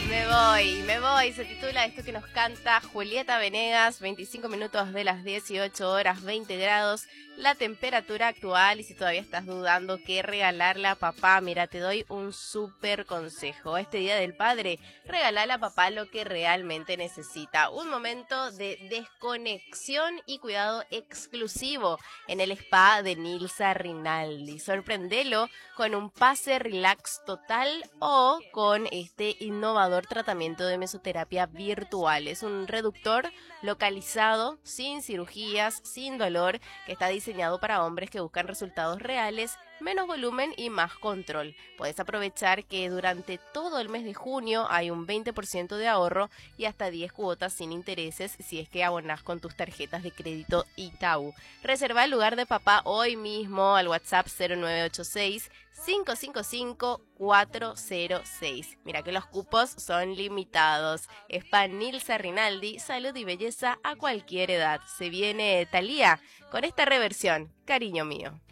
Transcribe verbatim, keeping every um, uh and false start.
Me voy, me voy, se titula esto que nos canta Julieta Venegas, veinticinco minutos de las dieciocho horas, veinte grados, la temperatura actual. Y si todavía estás dudando qué regalarle a papá, mira, te doy un súper consejo. Este Día del Padre, regalale a papá lo que realmente necesita. Un momento de desconexión y cuidado exclusivo en el spa de Nilsa Rinaldi. Sorprendelo con un pase relax total o con este innovador tratamiento de mesoterapia virtual. Es un reductor localizado, sin cirugías, sin dolor, que está diseñado para hombres que buscan resultados reales, menos volumen y más control. Puedes aprovechar que durante todo el mes de junio hay un veinte por ciento de ahorro y hasta diez cuotas sin intereses si es que abonás con tus tarjetas de crédito Itaú. Reserva el lugar de papá hoy mismo al WhatsApp cero nueve ocho seis, cinco cinco cinco, cuatro cero seis. Mira que los cupos son limitados. Spa Nilsa Rinaldi, salud y belleza a cualquier edad. Se viene Thalía con esta reversión, Cariño Mío.